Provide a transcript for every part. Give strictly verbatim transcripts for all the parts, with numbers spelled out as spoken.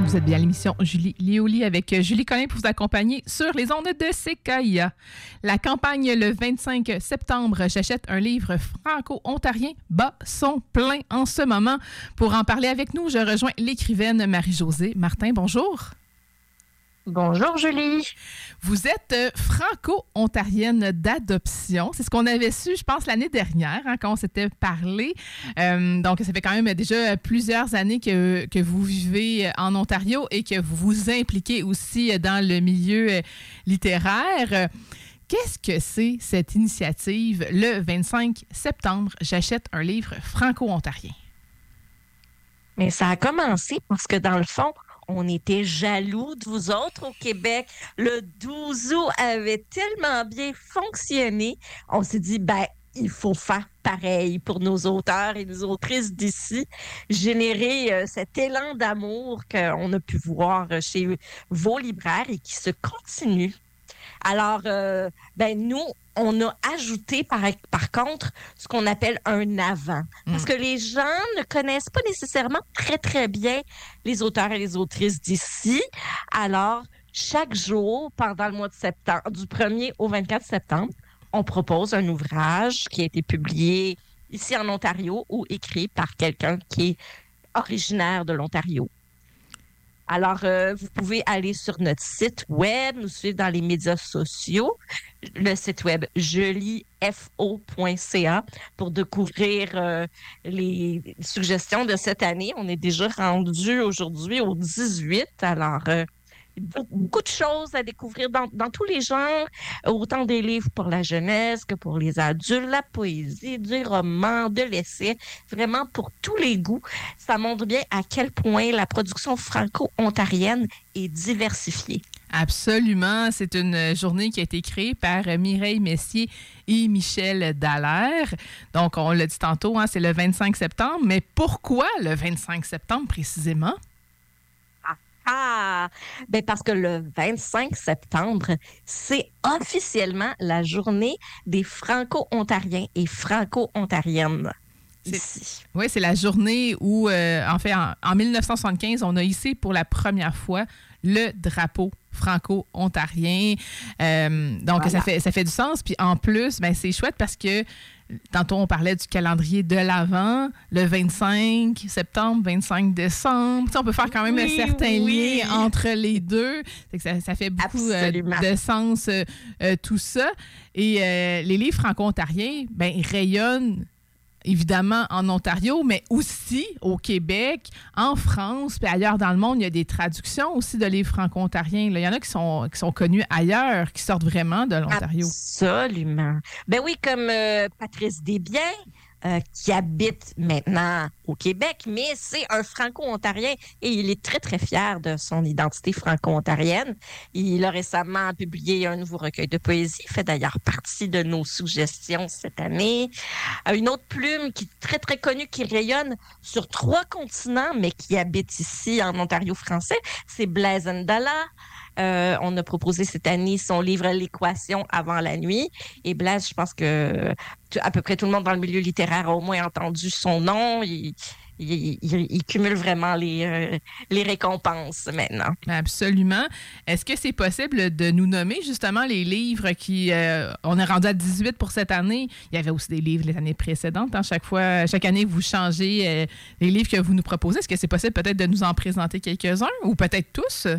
Vous êtes bien à l'émission Julie Lioli avec Julie Collin pour vous accompagner sur les ondes de Sequoia. La campagne le vingt-cinq septembre, j'achète un livre franco-ontarien, bat son plein en ce moment. Pour en parler avec nous, je rejoins l'écrivaine Marie-Josée Martin. Bonjour. Bonjour Julie. Vous êtes euh, franco-ontarienne d'adoption. C'est ce qu'on avait su, je pense, l'année dernière, hein, quand on s'était parlé. Euh, donc, ça fait quand même déjà plusieurs années que, que vous vivez en Ontario et que vous vous impliquez aussi dans le milieu euh, littéraire. Qu'est-ce que c'est cette initiative le vingt-cinq septembre? J'achète un livre franco-ontarien. Mais ça a commencé parce que dans le fond, on était jaloux de vous autres au Québec. Le douze août avait tellement bien fonctionné. On s'est dit, ben, il faut faire pareil pour nos auteurs et nos autrices d'ici, générer euh, cet élan d'amour qu'on a pu voir chez vos libraires et qui se continue. Alors, euh, ben nous, on a ajouté, par, par contre, ce qu'on appelle un avant. Parce que les gens ne connaissent pas nécessairement très, très bien les auteurs et les autrices d'ici. Alors, chaque jour, pendant le mois de septembre, du premier au vingt-quatre septembre, on propose un ouvrage qui a été publié ici en Ontario ou écrit par quelqu'un qui est originaire de l'Ontario. Alors, euh, vous pouvez aller sur notre site web, nous suivre dans les médias sociaux, le site web jolie f o point c a pour découvrir euh, les suggestions de cette année. On est déjà rendu aujourd'hui au dix-huit, alors euh, beaucoup de choses à découvrir dans, dans tous les genres, autant des livres pour la jeunesse que pour les adultes, la poésie, du roman, de l'essai, vraiment pour tous les goûts. Ça montre bien à quel point la production franco-ontarienne est diversifiée. Absolument. C'est une journée qui a été créée par Mireille Messier et Michel Dallaire. Donc, on l'a dit tantôt, hein, c'est le vingt-cinq septembre. Mais pourquoi le vingt-cinq septembre précisément? Ah, ben parce que le vingt-cinq septembre, c'est officiellement la journée des Franco-Ontariens et Franco-Ontariennes. Ici. Oui, c'est la journée où, euh, en fait, en, en dix-neuf cent soixante-quinze, on a hissé pour la première fois le drapeau franco-ontarien. Euh, donc, voilà. ça, fait, ça fait du sens. Puis en plus, ben, c'est chouette parce que tantôt, on parlait du calendrier de l'Avent, le vingt-cinq septembre, vingt-cinq décembre. Tu sais, on peut faire quand même oui, un certain oui. lien entre les deux. Ça, ça fait beaucoup euh, de sens, euh, euh, tout ça. Et euh, les livres franco-ontariens, ben, ils rayonnent évidemment en Ontario, mais aussi au Québec, en France, puis ailleurs dans le monde. Il y a des traductions aussi de livres franco-ontariens. Là. Il y en a qui sont, qui sont connus ailleurs, qui sortent vraiment de l'Ontario. Absolument. Ben oui, comme euh, Patrice Desbiens, euh, qui habite maintenant au Québec, mais c'est un franco-ontarien et il est très, très fier de son identité franco-ontarienne. Il a récemment publié un nouveau recueil de poésie, fait d'ailleurs partie de nos suggestions cette année. Une autre plume qui est très, très connue, qui rayonne sur trois continents, mais qui habite ici en Ontario français, c'est Blaise Ndala. Euh, on a proposé cette année son livre « L'équation avant la nuit ». Et Blaise, je pense que à peu près tout le monde dans le milieu littéraire a au moins entendu son nom. Il, il, il, il cumule vraiment les, euh, les récompenses maintenant. Absolument. Est-ce que c'est possible de nous nommer justement les livres qui... Euh, on est rendu à dix-huit pour cette année. Il y avait aussi des livres les années précédentes. Hein? Chaque fois, chaque année, vous changez euh, les livres que vous nous proposez. Est-ce que c'est possible peut-être de nous en présenter quelques-uns ou peut-être tous?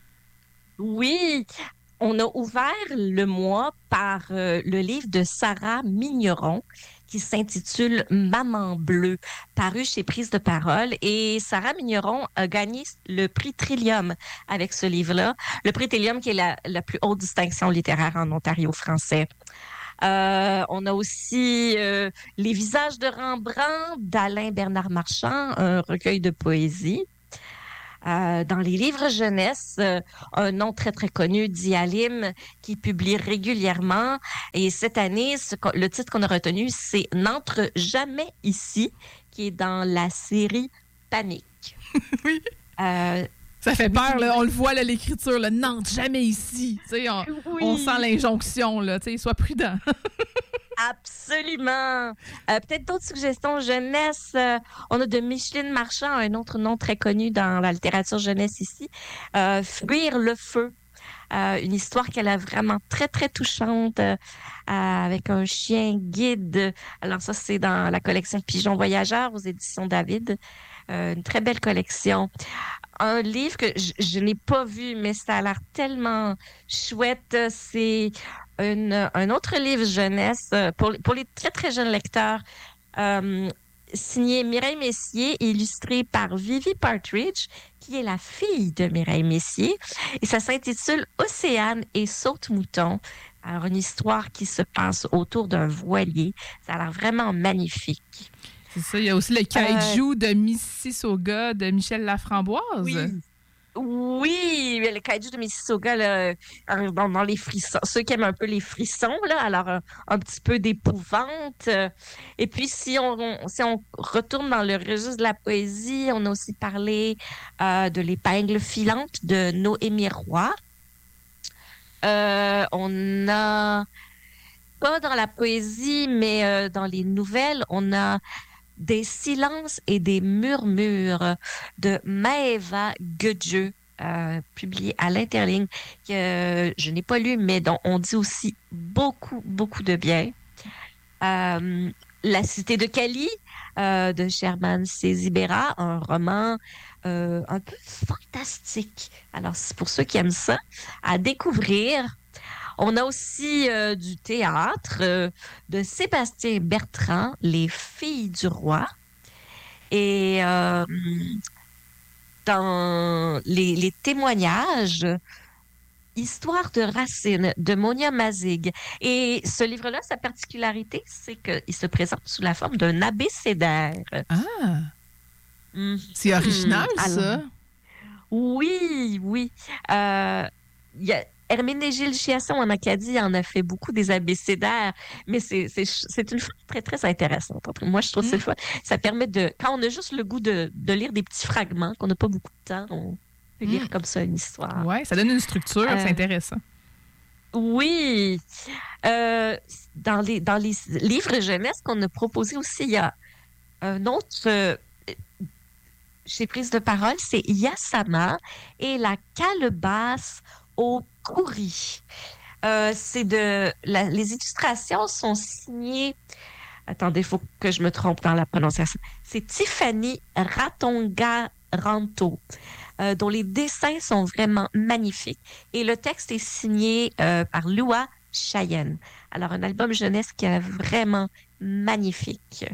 Oui, on a ouvert le mois par euh, le livre de Sarah Migneron qui s'intitule « Maman bleue », paru chez Prise de parole. Et Sarah Migneron a gagné le prix Trillium avec ce livre-là. Le prix Trillium qui est la, la plus haute distinction littéraire en Ontario français. Euh, on a aussi euh, « Les visages de Rembrandt » d'Alain Bernard Marchand, un recueil de poésie. Euh, dans les livres jeunesse, euh, un nom très, très connu, Dialim, qui publie régulièrement. Et cette année, ce, le titre qu'on a retenu, c'est « N'entre jamais ici », qui est dans la série Panique. Oui. Euh, Ça fait peur, là. On le voit, là, l'écriture, là, « N'entre jamais ici ». Tu sais, on, oui. on sent l'injonction, là. Tu sais, sois prudent. Absolument. Euh, peut-être d'autres suggestions jeunesse. Euh, on a de Micheline Marchand, un autre nom très connu dans la littérature jeunesse ici. Euh, Fuir le feu. Euh, une histoire qu'elle a vraiment très, très touchante euh, avec un chien guide. Alors ça, c'est dans la collection Pigeons Voyageurs aux éditions David. Euh, une très belle collection. Un livre que je, je n'ai pas vu, mais ça a l'air tellement chouette. C'est une, un autre livre jeunesse euh, pour, pour les très, très jeunes lecteurs, euh, signé Mireille Messier, et illustré par Vivi Partridge, qui est la fille de Mireille Messier. Et ça s'intitule Océane et Saute-Mouton. Alors, une histoire qui se passe autour d'un voilier. Ça a l'air vraiment magnifique. C'est ça. Il y a aussi le Kaiju euh... de Mississauga de Michel Laframboise. Oui. Oui, le kaiju de Mississauga, là, dans, dans les frissons, ceux qui aiment un peu les frissons, là, alors un, un petit peu d'épouvante. Et puis, si on, on, si on retourne dans le registre de la poésie, on a aussi parlé euh, de L'épingle filante de Noémie Roy. Euh, on a, pas dans la poésie, mais euh, dans les nouvelles, on a Des silences et des murmures de Maëva Guedieu, euh, publié à l'Interligne, que je n'ai pas lu, mais dont on dit aussi beaucoup, beaucoup de bien. Euh, La cité de Cali, euh, de Sherman Césibera, un roman euh, un peu fantastique. Alors, c'est pour ceux qui aiment ça, à découvrir. On a aussi euh, du théâtre euh, de Sébastien Bertrand, Les filles du roi. Et euh, dans les, les témoignages, Histoire de Racine de Monia Mazig. Et ce livre-là, sa particularité, c'est qu'il se présente sous la forme d'un abécédaire. Ah! Mmh. C'est original, mmh. ça? Alors, oui, oui. Euh, y a Herménégilde Chiasson en Acadie en a fait beaucoup des abécédaires, mais c'est, c'est, c'est une forme très, très intéressante. Moi, je trouve mmh. que c'est le fun. Ça permet de, quand on a juste le goût de, de lire des petits fragments, qu'on n'a pas beaucoup de temps, on peut lire mmh. comme ça une histoire. Oui, ça donne une structure, euh, c'est intéressant. Oui. Euh, dans, les, dans les livres jeunesse qu'on a proposés aussi, il y a un autre... Euh, chez Prise de parole, c'est Yassama et la calebasse au courri. Euh, c'est de la, les illustrations sont signées. Attendez, il faut que je me trompe dans la prononciation. C'est Tiffany Ratonga-Ranto, euh, dont les dessins sont vraiment magnifiques. Et le texte est signé euh, par Lua Cheyenne. Alors, un album jeunesse qui est vraiment magnifique.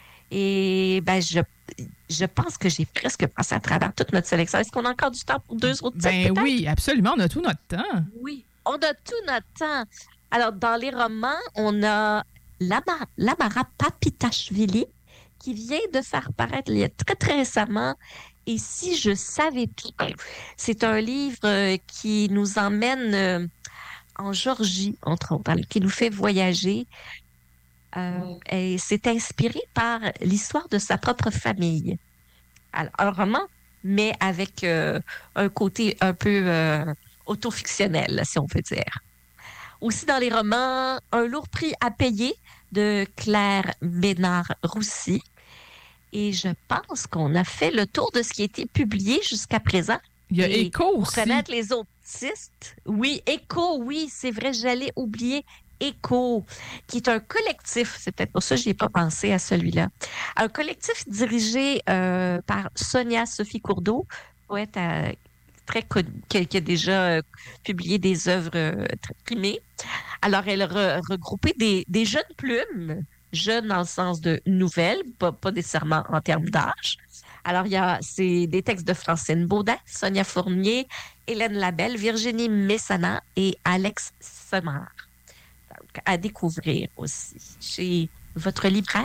Et ben, je, je pense que j'ai presque passé à travers toute notre sélection. Est-ce qu'on a encore du temps pour deux autres ben titres, peut-être? Oui, absolument. On a tout notre temps. Oui, on a tout notre temps. Alors, dans les romans, on a Lamara, Lamara Papitashvili qui vient de faire paraître il y a très, très récemment « Et si je savais tout ». C'est un livre qui nous emmène en Géorgie, entre autres, qui nous fait voyager. Euh, et c'est inspiré par l'histoire de sa propre famille. Alors, un roman, mais avec euh, un côté un peu euh, autofictionnel, si on peut dire. Aussi dans les romans, Un lourd prix à payer de Claire Ménard-Roussy. Et je pense qu'on a fait le tour de ce qui a été publié jusqu'à présent. Il y a Écho aussi. Pour connaître les autres artistes. Oui, Écho, oui, c'est vrai, j'allais oublier Écho, qui est un collectif, c'est peut-être pour ça que je n'ai pas pensé à celui-là, un collectif dirigé euh, par Sonia Sophie Courdeau, poète à, très connue, qui, qui a déjà euh, publié des œuvres euh, très primées. Alors, elle a re, regroupé des, des jeunes plumes, jeunes dans le sens de nouvelles, pas, pas nécessairement en termes d'âge. Alors, il y a c'est des textes de Francine Baudin, Sonia Fournier, Hélène Labelle, Virginie Messana et Alex Semard. À découvrir aussi chez votre libraire.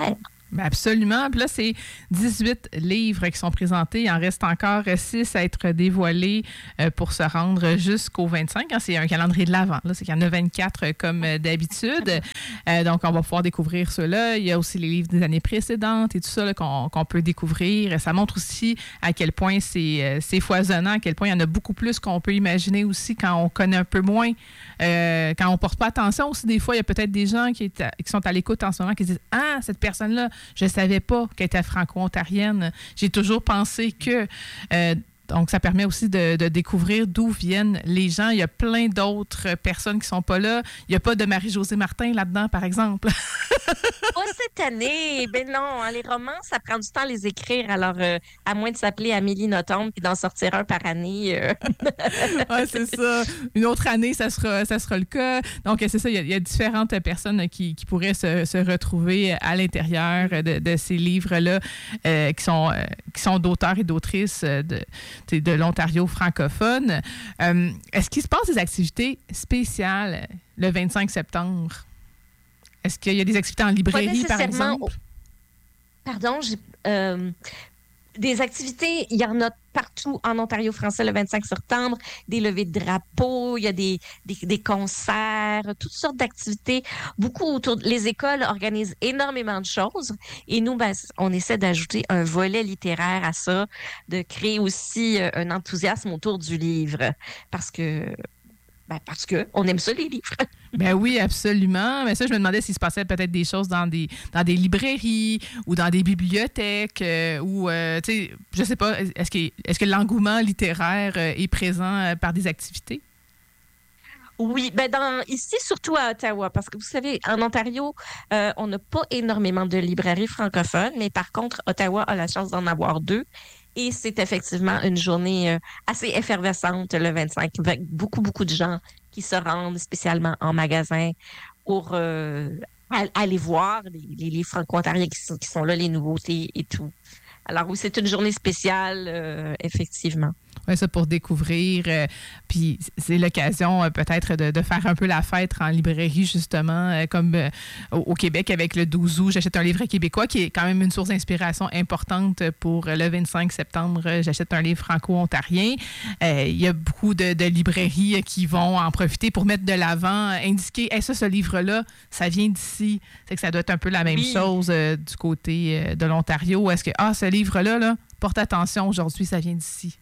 Ben absolument. Puis là, c'est dix-huit livres qui sont présentés. Il en reste encore six à être dévoilés euh, pour se rendre jusqu'au vingt-cinq. Hein. C'est un calendrier de l'Avent. Là. C'est qu'il y en a vingt-quatre euh, comme euh, d'habitude. Euh, donc, on va pouvoir découvrir ceux-là. Il y a aussi les livres des années précédentes et tout ça là, qu'on, qu'on peut découvrir. Ça montre aussi à quel point c'est, euh, c'est foisonnant, à quel point il y en a beaucoup plus qu'on peut imaginer aussi quand on connaît un peu moins, euh, quand on ne porte pas attention. Aussi, des fois, il y a peut-être des gens qui, est à, qui sont à l'écoute en ce moment qui disent « Ah, cette personne-là, je ne savais pas qu'elle était franco-ontarienne. J'ai toujours pensé que... Euh, » Donc, ça permet aussi de, de découvrir d'où viennent les gens. Il y a plein d'autres personnes qui ne sont pas là. Il n'y a pas de Marie-Josée Martin là-dedans, par exemple. Pas cette année. Ben non, hein, les romans, ça prend du temps à les écrire. Alors, euh, à moins de s'appeler Amélie Nothomb et d'en sortir un par année. Euh... oui, c'est ça. Une autre année, ça sera, ça sera le cas. Donc, c'est ça. Il y a, il y a différentes personnes qui, qui pourraient se, se retrouver à l'intérieur de, de ces livres-là euh, qui, sont, euh, qui sont d'auteurs et d'autrices de de l'Ontario francophone. Euh, est-ce qu'il se passe des activités spéciales le vingt-cinq septembre? Est-ce qu'il y a des activités en librairie, par exemple? Pardon, j'ai, euh, des activités, il y en a partout en Ontario français le vingt-cinq septembre, des levées de drapeaux, il y a des, des, des concerts, toutes sortes d'activités. Beaucoup autour, les écoles organisent énormément de choses et nous, ben, on essaie d'ajouter un volet littéraire à ça, de créer aussi un enthousiasme autour du livre parce que Ben parce qu'on aime ça, les livres. Ben oui, absolument. Mais ça, je me demandais s'il se passait peut-être des choses dans des, dans des librairies ou dans des bibliothèques euh, ou, euh, tu sais, je sais pas, est-ce que, est-ce que l'engouement littéraire euh, est présent euh, par des activités? Oui, ben dans, ici, surtout à Ottawa, parce que vous savez, en Ontario, euh, on n'a pas énormément de librairies francophones, mais par contre, Ottawa a la chance d'en avoir deux. Et c'est effectivement une journée euh, assez effervescente le vingt-cinq, avec beaucoup, beaucoup de gens qui se rendent spécialement en magasin pour euh, aller voir les, les livres franco-ontariens qui sont, qui sont là, les nouveautés et tout. Alors oui, c'est une journée spéciale, euh, effectivement. Oui, ça pour découvrir. Euh, puis c'est l'occasion euh, peut-être de, de faire un peu la fête en librairie, justement, euh, comme euh, au, au Québec avec le douze août. J'achète un livre québécois qui est quand même une source d'inspiration importante pour le vingt-cinq septembre. J'achète un livre franco-ontarien. Euh, il y a beaucoup de, de librairies qui vont en profiter pour mettre de l'avant, indiquer hey, ça, ce livre-là, ça vient d'ici. C'est que ça doit être un peu la même oui. chose euh, du côté euh, de l'Ontario. Est-ce que, ah, ce livre-là, là, porte attention, aujourd'hui, ça vient d'ici.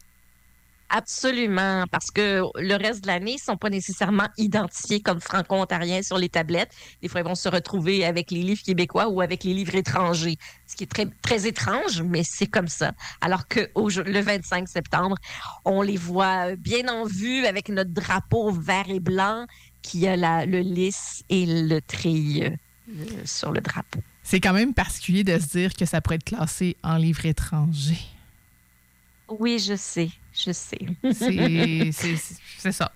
Absolument, parce que le reste de l'année, ils ne sont pas nécessairement identifiés comme franco-ontariens sur les tablettes. Des fois, ils vont se retrouver avec les livres québécois ou avec les livres étrangers, ce qui est très, très étrange, mais c'est comme ça. Alors que au, le vingt-cinq septembre, on les voit bien en vue avec notre drapeau vert et blanc qui a la, le lys et le treillis euh, sur le drapeau. C'est quand même particulier de se dire que ça pourrait être classé en livre étranger. Oui, je sais, je sais. C'est, c'est, c'est ça.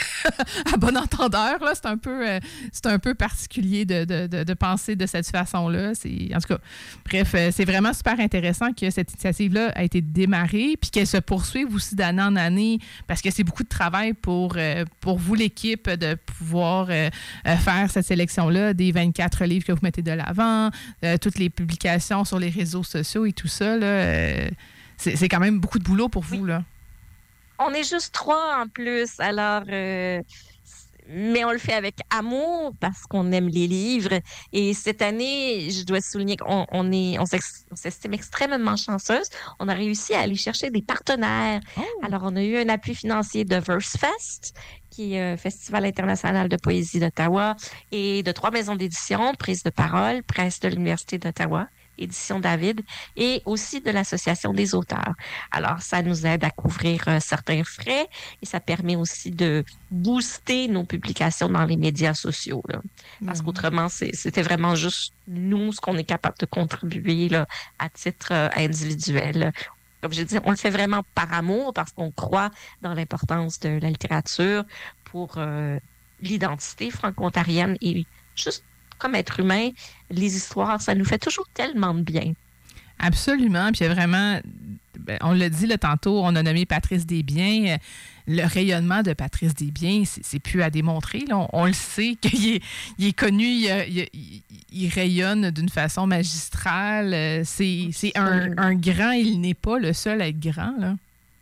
À bon entendeur, là, c'est un peu, euh, c'est un peu particulier de, de, de, de penser de cette façon-là. C'est, en tout cas, bref, euh, c'est vraiment super intéressant que cette initiative-là a été démarrée puis qu'elle se poursuive aussi d'année en année parce que c'est beaucoup de travail pour, euh, pour vous, l'équipe, de pouvoir euh, faire cette sélection-là des vingt-quatre livres que vous mettez de l'avant, euh, toutes les publications sur les réseaux sociaux et tout ça, là. Euh, C'est, c'est quand même beaucoup de boulot pour vous, là. On est juste trois en plus, alors... Euh, mais on le fait avec amour parce qu'on aime les livres. Et cette année, je dois souligner qu'on on est, on s'estime extrêmement chanceuse. On a réussi à aller chercher des partenaires. Oh. Alors, on a eu un appui financier de VerseFest, qui est un festival international de poésie d'Ottawa, et de trois maisons d'édition, Prise de parole, Presse de l'Université d'Ottawa, Édition David, et aussi de l'Association des auteurs. Alors, ça nous aide à couvrir euh, certains frais et ça permet aussi de booster nos publications dans les médias sociaux. Là. Parce mmh. qu'autrement, c'est, c'était vraiment juste nous, ce qu'on est capable de contribuer là, à titre euh, individuel. Comme je dis, on le fait vraiment par amour parce qu'on croit dans l'importance de la littérature pour euh, l'identité franco-ontarienne et juste comme être humain, les histoires, ça nous fait toujours tellement de bien. Absolument. Puis il y a vraiment ben, on l'a dit là, tantôt, on a nommé Patrice Desbiens. Le rayonnement de Patrice Desbiens, c'est, c'est plus à démontrer. Là. On, on le sait qu'il est, il est connu, il, il, il, il rayonne d'une façon magistrale. C'est, c'est un, un grand, il n'est pas le seul à être grand, là.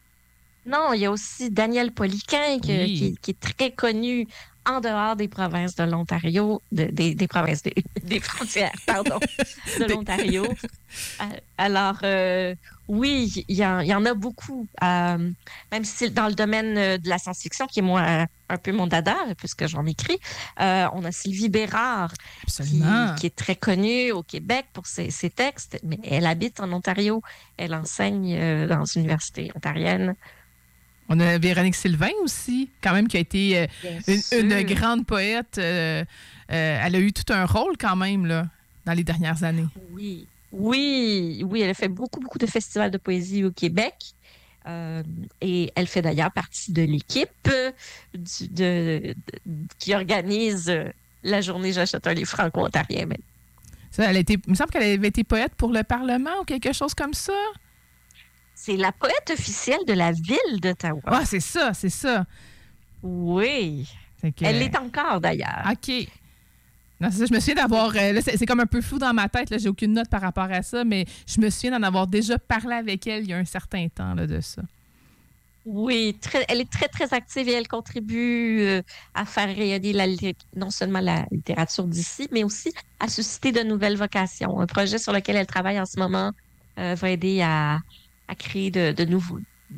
Non, il y a aussi Daniel Poliquin qui, Oui. qui, qui est très connu en dehors des provinces de l'Ontario, de- des, des provinces, des, des frontières, pardon, de Des- l'Ontario. Euh, Alors, euh, oui, il y, en, il y en a beaucoup. Euh, même si c'est dans le domaine euh, de la science-fiction, qui est moi euh, un peu mon dada, puisque j'en écris, euh, on a Sylvie Bérard, qui, Absolument. qui est très connue au Québec pour ses, ses textes, mais elle habite en Ontario. Elle enseigne euh, dans une université ontarienne. On a Véronique Sylvain aussi, quand même, qui a été euh, Bien une, sûr. une grande poète. Euh, euh, elle a eu tout un rôle quand même là, dans les dernières années. Oui, oui, oui, elle a fait beaucoup, beaucoup de festivals de poésie au Québec. Euh, et elle fait d'ailleurs partie de l'équipe euh, du- de, de- qui organise euh, la journée J'achète un livre franco-ontarien. Mais Ça, elle a été, il me semble qu'elle avait été poète pour le Parlement ou quelque chose comme ça. c'est la poète officielle de la ville d'Ottawa. Ah, c'est ça, c'est ça. Oui, C'est que- elle l'est encore d'ailleurs. OK. Non, c'est ça, je me souviens d'avoir. euh, là, c'est, c'est comme un peu flou dans ma tête. Là, j'ai aucune note par rapport à ça, mais je me souviens d'en avoir déjà parlé avec elle il y a un certain temps là, de ça. Oui, très- elle est très, très active et elle contribue euh, à faire rayonner la, litté- non seulement la littérature d'ici, mais aussi à susciter de nouvelles vocations. Un projet sur lequel elle travaille en ce moment euh, va aider à, à créer de, de nouveaux,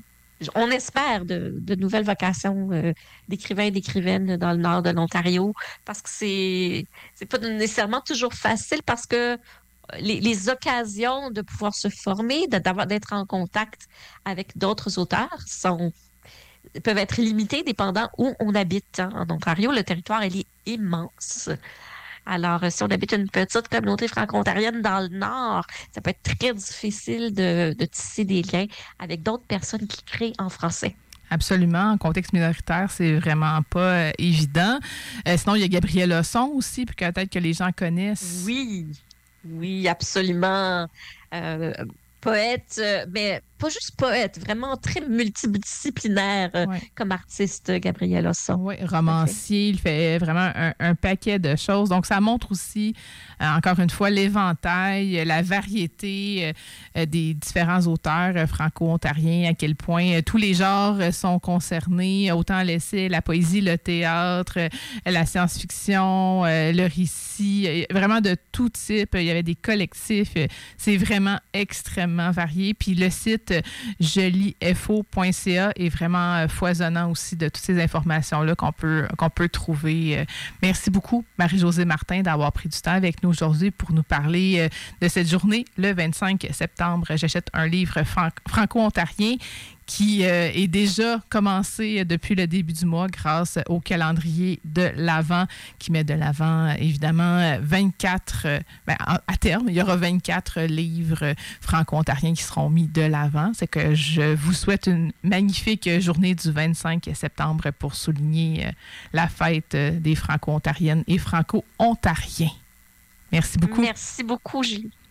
on espère, de, de nouvelles vocations euh, d'écrivains et d'écrivaines dans le nord de l'Ontario, parce que c'est, c'est pas nécessairement toujours facile parce que les, les occasions de pouvoir se former, de- d'avoir, d'être en contact avec d'autres auteurs sont, peuvent être limitées dépendant où on habite, hein. En Ontario, le territoire, il est immense. Alors, euh, si on habite une petite communauté franco-ontarienne dans le nord, ça peut être très difficile de, de tisser des liens avec d'autres personnes qui créent en français. Absolument. En contexte minoritaire, c'est vraiment pas euh, évident. Euh, sinon, il y a Gabriel Hosson aussi, puis peut-être que les gens connaissent. Oui, oui, absolument. Euh, poète, euh, mais pas juste poète, vraiment très multidisciplinaire euh, Ouais. comme artiste, Gabriel Hosson. Oui, romancier, il fait vraiment un, un paquet de choses. Donc, ça montre aussi, euh, encore une fois, l'éventail, euh, la variété euh, euh, des différents auteurs euh, franco-ontariens, à quel point euh, tous les genres euh, sont concernés, autant l'essai, la poésie, le théâtre, euh, la science-fiction, euh, le récit, euh, vraiment de tout type. Il y avait des collectifs. euh, C'est vraiment extrêmement varié. Puis le site euh, je lis f o point c a est vraiment euh, foisonnant aussi de toutes ces informations-là qu'on peut, qu'on peut trouver. Euh, Merci beaucoup, Marie-Josée Martin, d'avoir pris du temps avec nous aujourd'hui pour nous parler euh, de cette journée, le vingt-cinq septembre. J'achète un livre fran- franco-ontarien qui euh, est déjà commencé depuis le début du mois grâce au calendrier de l'Avent qui met de l'avant, euh, évidemment, euh, vingt-quatre, euh, ben, à à terme, il y aura vingt-quatre livres euh, franco-ontariens qui seront mis de l'avant. C'est que je vous souhaite une magnifique journée du vingt-cinq septembre pour souligner euh, la fête euh, des franco-ontariennes et franco-ontariens. Merci beaucoup. Merci beaucoup, Julie.